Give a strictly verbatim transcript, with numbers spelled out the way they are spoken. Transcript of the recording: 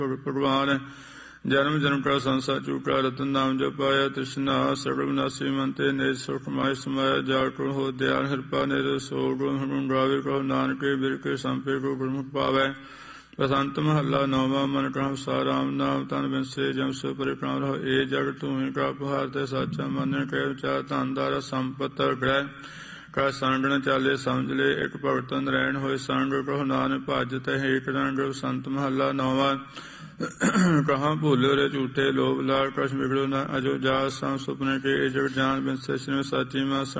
ਭਗਵਾਨ ਜਨਮ ਜਨਮ ਕਾ ਸੰਸਾਰ ਚੂਕਾ ਰਤਨ ਨਾਮ ਜਪਾਇਆ ਤ੍ਰਿਸ਼ਨਾ ਸਰਬ ਵਿਨਾਸੀ ਮੰਤੇ ਨੇ ਸੁਖ ਮਾਇ ਸਮਾਇਆ ਜਾ ਕੋ ਹੋ ਦਿਆਲ ਹਰਪਾ ਨੇ ਸੋ ਗੁਣ ਹਮ ਗਾਵੇ ਕੋ ਨਾਨਕੇ ਬਿਰਕੇ ਸੰਪੇ ਕੋ ਗੁਰਮੁਖ ਪਾਵੈ। ਬਸੰਤ ਮਹੱਲਾ ਨੌਵਾਂ। ਮਨ ਕਹਉ ਸਾ ਰਾਮ ਨਾਮ ਤਨ ਬਿਨਸੇ ਜਮ ਸੋ ਪਰਿਪ੍ਰਾਮ ਰਹੋ। ਏ ਜਗਤ ਤੂੰ ਕਾ ਪੁਹਾਰ ਤੇ ਸਾਚਾ ਮੰਨਿ ਕੈ ਵਿਚਾਰ ਧਨ ਦਾਰਾ ਸੰਪਤ ਗ੍ਰਹਿ ਕਾ ਸੰਗਣ ਚਾਲੇ ਸਮਝ ਲੈ ਇੱਕ ਭਗਤ ਨਰੈਣ ਹੋਏ ਸੰਗ ਕਹੋ ਨਾਨਕ ਭਜ ਤਹਿ ਏਕ ਰੰਗ। ਸੰਤ ਮਹੱਲਾ ਨੌਵਾਂ। ਕਹਾਂ ਭੂਲਿਓ ਰੇ ਝੂਠੇ ਲੋਭ ਲਾਲ ਕਛ ਵਿਗੜੋ ਨਾ ਅਜੋ ਜਾ ਸੰ ਸੁਪਨੇ ਕੇ ਏ ਜਗਤ ਜਾਨ ਬਿਨ ਸਚਨ ਸਾਚੀ ਮਾ